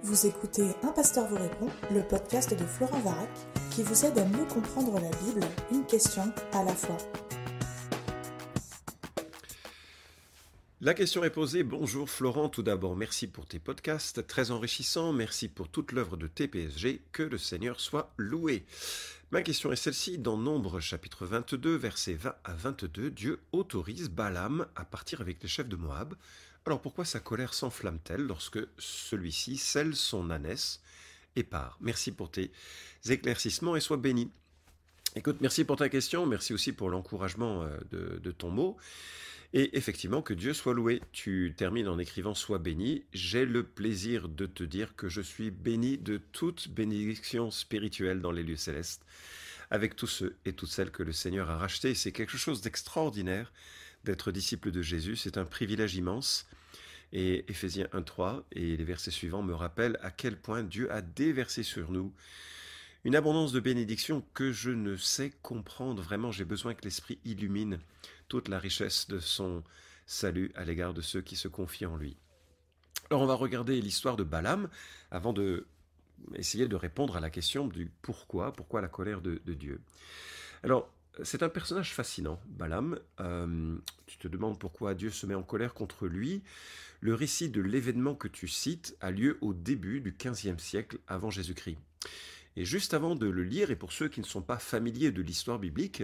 Vous écoutez Un pasteur vous répond, le podcast de Florent Varac, qui vous aide à mieux comprendre la Bible, une question à la fois. La question est posée. Bonjour Florent, tout d'abord merci pour tes podcasts, très enrichissants, merci pour toute l'œuvre de TPSG, que le Seigneur soit loué. Ma question est celle-ci, dans Nombre chapitre 22, versets 20 à 22, Dieu autorise Balaam à partir avec les chefs de Moab. Alors pourquoi sa colère s'enflamme-t-elle lorsque celui-ci scelle son ânesse et part? Merci pour tes éclaircissements et sois béni. Écoute, merci pour ta question, merci aussi pour l'encouragement de ton mot. Et effectivement, que Dieu soit loué. Tu termines en écrivant « Sois béni ». J'ai le plaisir de te dire que je suis béni de toute bénédiction spirituelle dans les lieux célestes, avec tous ceux et toutes celles que le Seigneur a rachetés. C'est quelque chose d'extraordinaire d'être disciple de Jésus. C'est un privilège immense. Et Éphésiens 1:3 et les versets suivants me rappellent à quel point Dieu a déversé sur nous une abondance de bénédictions que je ne sais comprendre. Vraiment, j'ai besoin que l'Esprit illumine toute la richesse de son salut à l'égard de ceux qui se confient en lui. Alors on va regarder l'histoire de Balaam avant de essayer de répondre à la question du pourquoi la colère de Dieu. Alors, c'est un personnage fascinant, Balaam. Tu te demandes pourquoi Dieu se met en colère contre lui. Le récit de l'événement que tu cites a lieu au début du XVe siècle avant Jésus-Christ. Et juste avant de le lire, et pour ceux qui ne sont pas familiers de l'histoire biblique,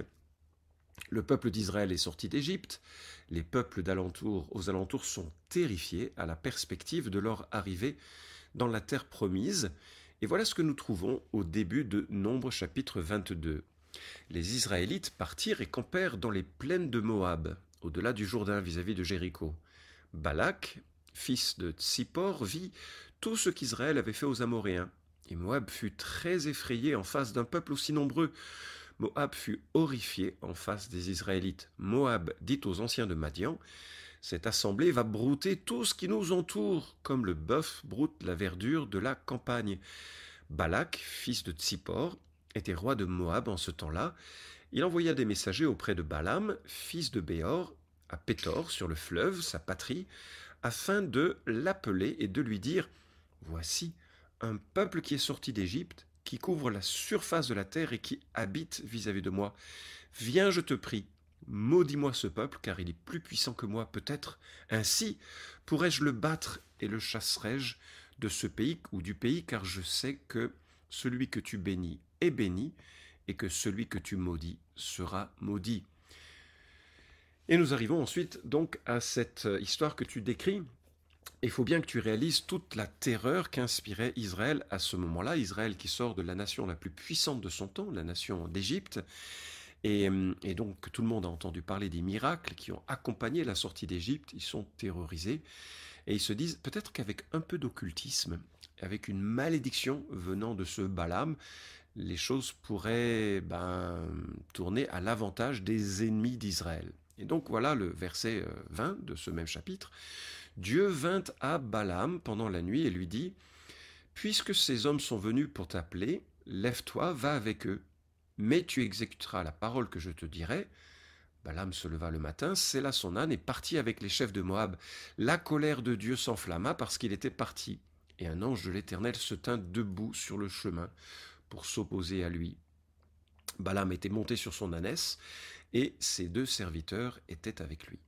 le peuple d'Israël est sorti d'Égypte. Les peuples aux alentours sont terrifiés à la perspective de leur arrivée dans la terre promise. Et voilà ce que nous trouvons au début de Nombre chapitre 22. Les Israélites partirent et campèrent dans les plaines de Moab, au-delà du Jourdain vis-à-vis de Jéricho. Balak, fils de Tsippor, vit tout ce qu'Israël avait fait aux Amoréens. Et Moab fut très effrayé en face d'un peuple aussi nombreux. Moab fut horrifié en face des Israélites. Moab dit aux anciens de Madian, « Cette assemblée va brouter tout ce qui nous entoure, comme le bœuf broute la verdure de la campagne. » Balak, fils de Tsippor, était roi de Moab en ce temps-là. Il envoya des messagers auprès de Balaam, fils de Béor, à Pétor, sur le fleuve, sa patrie, afin de l'appeler et de lui dire, « Voici un peuple qui est sorti d'Égypte, qui couvre la surface de la terre et qui habite vis-à-vis de moi. Viens, je te prie, maudis-moi ce peuple, car il est plus puissant que moi, peut-être. Ainsi pourrais-je le battre et le chasserai-je de ce pays ou du pays, car je sais que celui que tu bénis est béni, et que celui que tu maudis sera maudit. » Et nous arrivons ensuite donc à cette histoire que tu décris. Il faut bien que tu réalises toute la terreur qu'inspirait Israël à ce moment-là. Israël qui sort de la nation la plus puissante de son temps, la nation d'Égypte. Et donc tout le monde a entendu parler des miracles qui ont accompagné la sortie d'Égypte. Ils sont terrorisés et ils se disent peut-être qu'avec un peu d'occultisme, avec une malédiction venant de ce Balaam, les choses pourraient tourner à l'avantage des ennemis d'Israël. Et donc voilà le verset 20 de ce même chapitre. Dieu vint à Balaam pendant la nuit et lui dit, « Puisque ces hommes sont venus pour t'appeler, lève-toi, va avec eux, mais tu exécuteras la parole que je te dirai. » Balaam se leva le matin, sella son âne et partit avec les chefs de Moab. La colère de Dieu s'enflamma parce qu'il était parti, et un ange de l'Éternel se tint debout sur le chemin pour s'opposer à lui. Balaam était monté sur son ânesse, et ses 2 serviteurs étaient avec lui.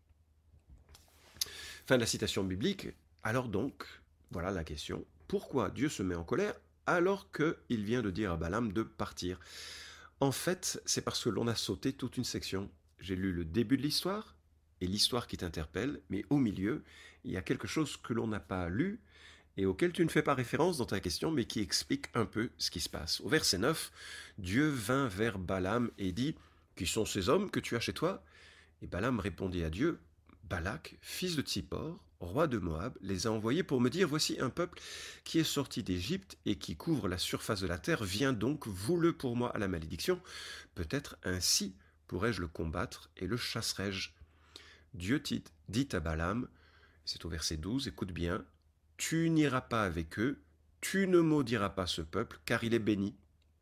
Fin de la citation biblique. Alors donc, voilà la question. Pourquoi Dieu se met en colère alors qu'il vient de dire à Balaam de partir? En fait, c'est parce que l'on a sauté toute une section. J'ai lu le début de l'histoire et l'histoire qui t'interpelle, mais au milieu, il y a quelque chose que l'on n'a pas lu et auquel tu ne fais pas référence dans ta question, mais qui explique un peu ce qui se passe. Au verset 9, Dieu vint vers Balaam et dit, « Qui sont ces hommes que tu as chez toi ?» Et Balaam répondit à Dieu, « Balak, fils de Tsippor, roi de Moab, les a envoyés pour me dire, voici un peuple qui est sorti d'Égypte et qui couvre la surface de la terre, viens donc, voue-le pour moi à la malédiction, peut-être ainsi pourrais-je le combattre et le chasserai-je. » Dieu dit à Balaam, c'est au verset 12, écoute bien, « Tu n'iras pas avec eux, tu ne maudiras pas ce peuple, car il est béni. »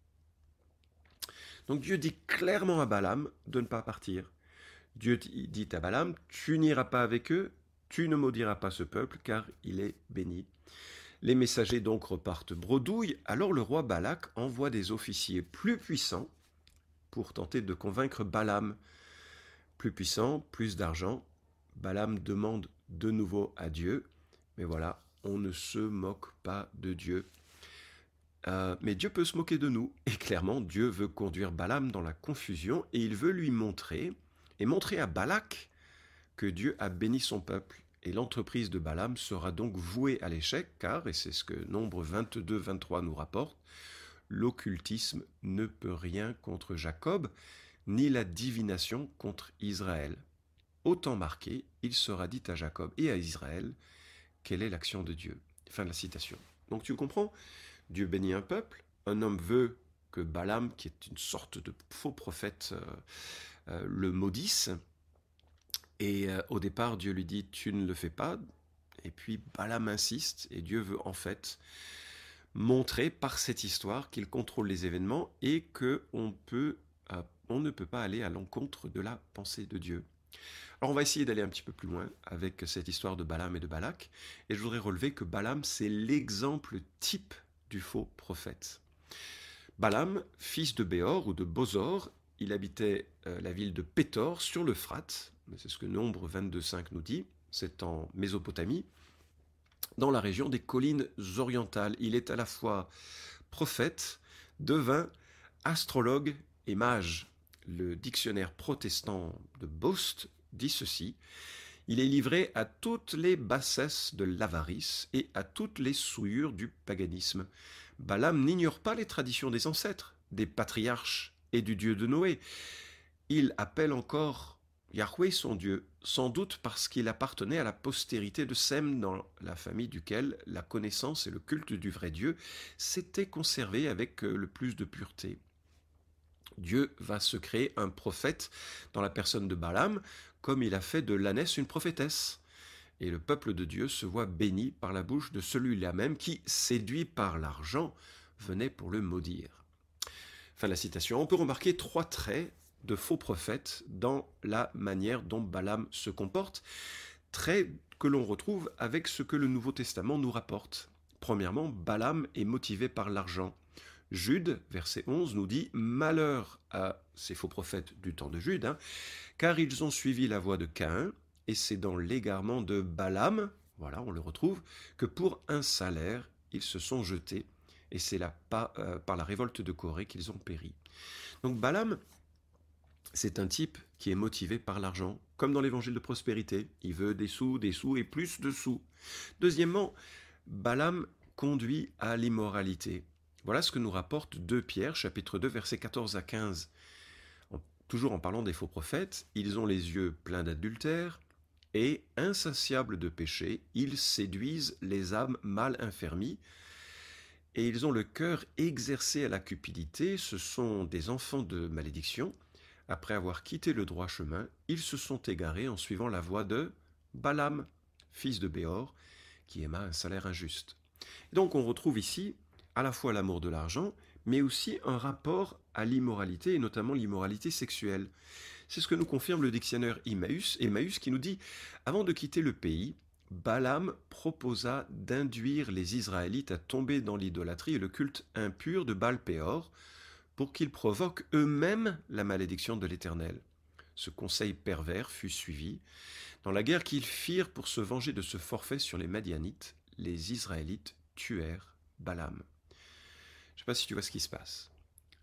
Donc Dieu dit clairement à Balaam de ne pas partir. Dieu dit à Balaam, tu n'iras pas avec eux, tu ne maudiras pas ce peuple, car il est béni. Les messagers donc repartent bredouille, alors le roi Balak envoie des officiers plus puissants pour tenter de convaincre Balaam. Plus puissant, plus d'argent. Balaam demande de nouveau à Dieu, mais voilà, on ne se moque pas de Dieu. Mais Dieu peut se moquer de nous, et clairement Dieu veut conduire Balaam dans la confusion, et il veut lui montrer à Balak que Dieu a béni son peuple. Et l'entreprise de Balaam sera donc vouée à l'échec, car, et c'est ce que Nombre 22-23 nous rapporte, l'occultisme ne peut rien contre Jacob, ni la divination contre Israël. Autant marqué, il sera dit à Jacob et à Israël, quelle est l'action de Dieu. Fin de la citation. Donc tu comprends, Dieu bénit un peuple, un homme veut que Balaam, qui est une sorte de faux prophète, le maudisse, et au départ, Dieu lui dit « tu ne le fais pas », et puis Balaam insiste, et Dieu veut en fait montrer par cette histoire qu'il contrôle les événements et qu'on ne peut pas aller à l'encontre de la pensée de Dieu. Alors on va essayer d'aller un petit peu plus loin avec cette histoire de Balaam et de Balak, et je voudrais relever que Balaam, c'est l'exemple type du faux prophète. Balaam, fils de Béor ou de Bosor, il habitait la ville de Pétor sur l'Euphrate, c'est ce que Nombre 22-5 nous dit, c'est en Mésopotamie, dans la région des collines orientales. Il est à la fois prophète, devin, astrologue et mage. Le dictionnaire protestant de Bost dit ceci: il est livré à toutes les bassesses de l'avarice et à toutes les souillures du paganisme. Balaam n'ignore pas les traditions des ancêtres, des patriarches et du Dieu de Noé. Il appelle encore Yahweh son Dieu, sans doute parce qu'il appartenait à la postérité de Sem, dans la famille duquel la connaissance et le culte du vrai Dieu s'étaient conservés avec le plus de pureté. Dieu va se créer un prophète dans la personne de Balaam, comme il a fait de l'ânesse une prophétesse. Et le peuple de Dieu se voit béni par la bouche de celui-là même qui, séduit par l'argent, venait pour le maudire. Fin de la citation. On peut remarquer 3 traits de faux prophètes dans la manière dont Balaam se comporte, traits que l'on retrouve avec ce que le Nouveau Testament nous rapporte. Premièrement, Balaam est motivé par l'argent. Jude, verset 11, nous dit « Malheur à ces faux prophètes du temps de Jude, car ils ont suivi la voie de Caïn, et c'est dans l'égarement de Balaam, voilà, on le retrouve, que pour un salaire, ils se sont jetés, et c'est là par la révolte de Corée qu'ils ont péri. » Donc Balaam, c'est un type qui est motivé par l'argent, comme dans l'évangile de prospérité. Il veut des sous et plus de sous. Deuxièmement, Balaam conduit à l'immoralité. Voilà ce que nous rapporte 2 Pierre, chapitre 2, versets 14 à 15. Toujours en parlant des faux prophètes, ils ont les yeux pleins d'adultère et, insatiables de péché, ils séduisent les âmes mal infermies et ils ont le cœur exercé à la cupidité. Ce sont des enfants de malédiction. Après avoir quitté le droit chemin, ils se sont égarés en suivant la voie de Balaam, fils de Béor, qui aima un salaire injuste. Et donc on retrouve ici à la fois l'amour de l'argent, mais aussi un rapport à l'immoralité, et notamment l'immoralité sexuelle. C'est ce que nous confirme le dictionnaire Emmaüs qui nous dit « Avant de quitter le pays, Balaam proposa d'induire les Israélites à tomber dans l'idolâtrie et le culte impur de Baal-Péor, pour qu'ils provoquent eux-mêmes la malédiction de l'Éternel. Ce conseil pervers fut suivi. Dans la guerre qu'ils firent pour se venger de ce forfait sur les Madianites, les Israélites tuèrent Balaam. » Je ne sais pas si tu vois ce qui se passe.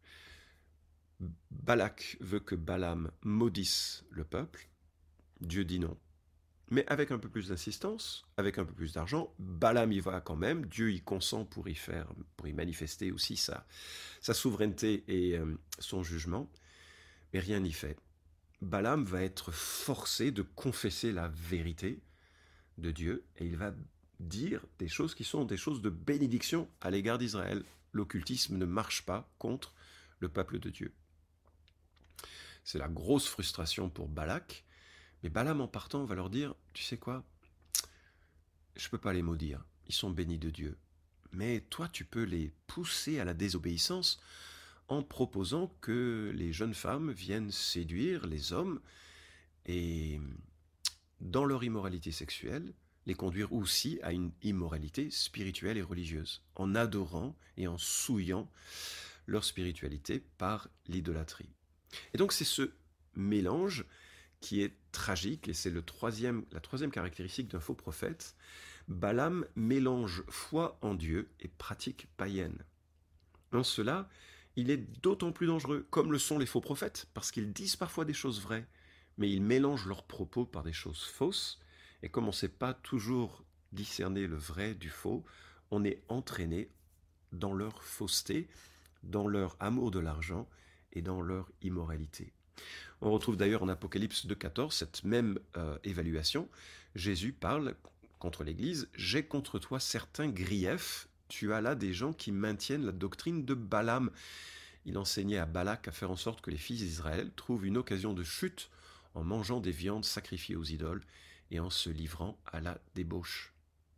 Balak veut que Balaam maudisse le peuple. Dieu dit non. Mais avec un peu plus d'insistance, avec un peu plus d'argent, Balaam y va quand même. Dieu y consent pour y manifester aussi sa souveraineté et son jugement. Mais rien n'y fait. Balaam va être forcé de confesser la vérité de Dieu et il va dire des choses qui sont des choses de bénédiction à l'égard d'Israël. L'occultisme ne marche pas contre le peuple de Dieu. C'est la grosse frustration pour Balak. Mais Balaam, en partant, va leur dire, tu sais quoi, je ne peux pas les maudire, ils sont bénis de Dieu. Mais toi, tu peux les pousser à la désobéissance en proposant que les jeunes femmes viennent séduire les hommes et, dans leur immoralité sexuelle, les conduire aussi à une immoralité spirituelle et religieuse, en adorant et en souillant leur spiritualité par l'idolâtrie. Et donc c'est ce mélange qui est tragique, et c'est la troisième caractéristique d'un faux prophète. Balaam mélange foi en Dieu et pratique païenne. En cela, il est d'autant plus dangereux, comme le sont les faux prophètes, parce qu'ils disent parfois des choses vraies, mais ils mélangent leurs propos par des choses fausses, et comme on ne sait pas toujours discerner le vrai du faux, on est entraîné dans leur fausseté, dans leur amour de l'argent et dans leur immoralité. On retrouve d'ailleurs en Apocalypse 2,14 cette même évaluation. Jésus parle contre l'Église, « J'ai contre toi certains griefs. Tu as là des gens qui maintiennent la doctrine de Balaam. » Il enseignait à Balak à faire en sorte que les fils d'Israël trouvent une occasion de chute en mangeant des viandes sacrifiées aux idoles et en se livrant à la débauche.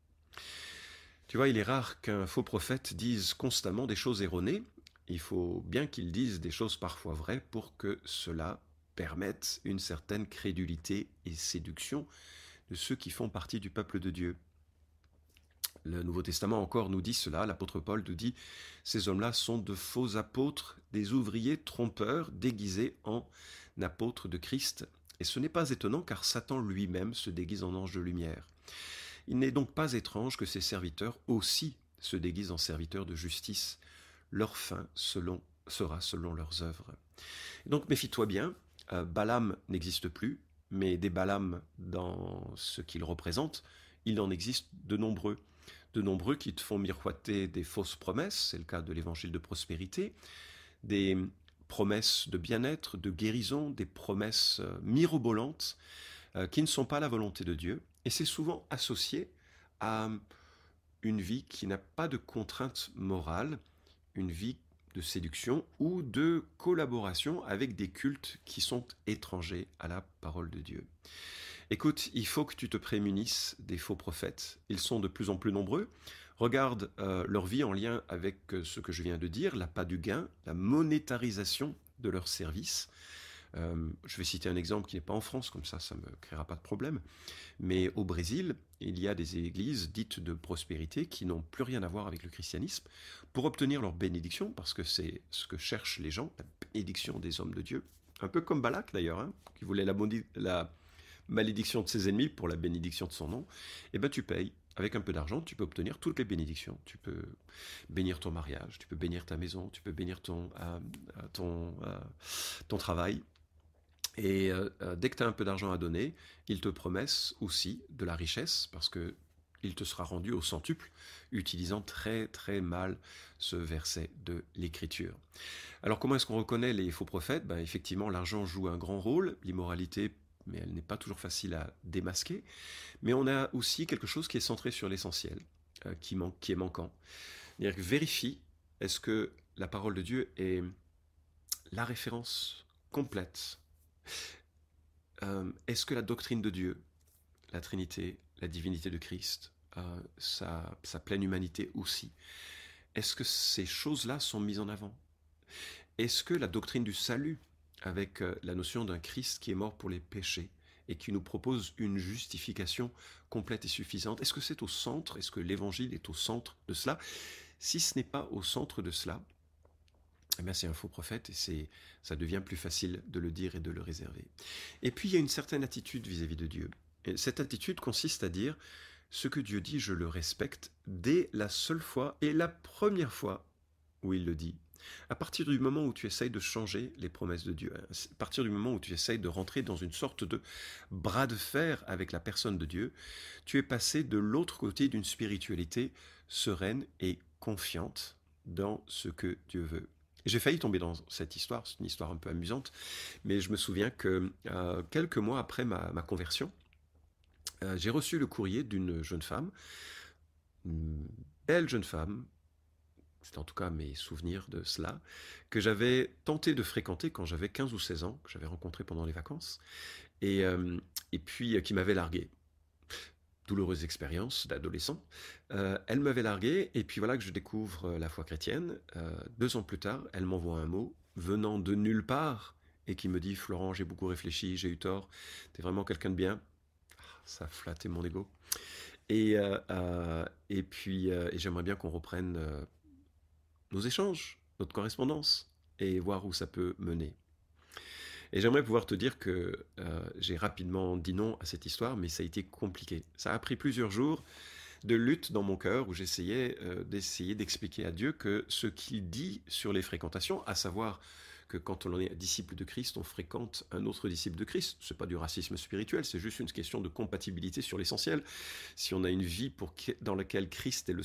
Tu vois, il est rare qu'un faux prophète dise constamment des choses erronées. Il faut bien qu'il dise des choses parfois vraies pour que cela permette une certaine crédulité et séduction de ceux qui font partie du peuple de Dieu. Le Nouveau Testament encore nous dit cela, l'apôtre Paul nous dit « Ces hommes-là sont de faux apôtres, des ouvriers trompeurs déguisés en apôtres de Christ. » Et ce n'est pas étonnant car Satan lui-même se déguise en ange de lumière. Il n'est donc pas étrange que ses serviteurs aussi se déguisent en serviteurs de justice. Leur fin sera selon leurs œuvres. Et donc méfie-toi bien, Balaam n'existe plus, mais des Balaam dans ce qu'il représente, il en existe de nombreux qui te font miroiter des fausses promesses, c'est le cas de l'évangile de prospérité, des promesses de bien-être, de guérison, des promesses mirobolantes qui ne sont pas la volonté de Dieu, et c'est souvent associé à une vie qui n'a pas de contrainte morale, une vie de séduction ou de collaboration avec des cultes qui sont étrangers à la parole de Dieu. Écoute, il faut que tu te prémunisses des faux prophètes. Ils sont de plus en plus nombreux. Regarde leur vie en lien avec ce que je viens de dire, l'appât du gain, la monétarisation de leurs services. Je vais citer un exemple qui n'est pas en France, comme ça ne me créera pas de problème. Mais au Brésil, il y a des églises dites de prospérité qui n'ont plus rien à voir avec le christianisme pour obtenir leur bénédiction, parce que c'est ce que cherchent les gens, la bénédiction des hommes de Dieu. Un peu comme Balak d'ailleurs, qui voulait la malédiction de ses ennemis pour la bénédiction de son nom. Eh bien tu payes. Avec un peu d'argent, tu peux obtenir toutes les bénédictions. Tu peux bénir ton mariage, tu peux bénir ta maison, tu peux bénir ton travail. Et dès que tu as un peu d'argent à donner, ils te promettent aussi de la richesse, parce qu'il te sera rendu au centuple, utilisant très très mal ce verset de l'Écriture. Alors comment est-ce qu'on reconnaît les faux prophètes ? Effectivement, l'argent joue un grand rôle, l'immoralité, mais elle n'est pas toujours facile à démasquer. Mais on a aussi quelque chose qui est centré sur l'essentiel, qui est manquant. C'est-à-dire que vérifie, est-ce que la parole de Dieu est la référence complète ? Est-ce que la doctrine de Dieu, la Trinité, la divinité de Christ, sa pleine humanité aussi, est-ce que ces choses-là sont mises en avant ? Est-ce que la doctrine du salut, avec la notion d'un Christ qui est mort pour les péchés et qui nous propose une justification complète et suffisante, est-ce que c'est au centre ? Est-ce que l'évangile est au centre de cela ? Si ce n'est pas au centre de cela, eh bien c'est un faux prophète et ça devient plus facile de le dire et de le réserver. Et puis il y a une certaine attitude vis-à-vis de Dieu. Et cette attitude consiste à dire « ce que Dieu dit, je le respecte dès la seule fois et la première fois où il le dit ». À partir du moment où tu essayes de changer les promesses de Dieu, à partir du moment où tu essayes de rentrer dans une sorte de bras de fer avec la personne de Dieu, tu es passé de l'autre côté d'une spiritualité sereine et confiante dans ce que Dieu veut. J'ai failli tomber dans cette histoire, c'est une histoire un peu amusante, mais je me souviens que quelques mois après ma conversion, j'ai reçu le courrier d'une jeune femme, une belle jeune femme, c'est en tout cas mes souvenirs de cela, que j'avais tenté de fréquenter quand j'avais 15 ou 16 ans, que j'avais rencontré pendant les vacances, et puis qui m'avait largué. Douloureuse expérience d'adolescent. Elle m'avait largué, et puis voilà que je découvre la foi chrétienne. 2 ans plus tard, elle m'envoie un mot venant de nulle part et qui me dit « Florent, j'ai beaucoup réfléchi, j'ai eu tort, t'es vraiment quelqu'un de bien ». Ça a flatté mon ego. Et j'aimerais bien qu'on reprenne nos échanges, notre correspondance, et voir où ça peut mener. Et j'aimerais pouvoir te dire que j'ai rapidement dit non à cette histoire, mais ça a été compliqué. Ça a pris plusieurs jours de lutte dans mon cœur où j'essayais d'expliquer à Dieu que ce qu'il dit sur les fréquentations, à savoir que quand on est disciple de Christ, on fréquente un autre disciple de Christ. Ce n'est pas du racisme spirituel, c'est juste une question de compatibilité sur l'essentiel. Si on a une vie dans laquelle Christ est le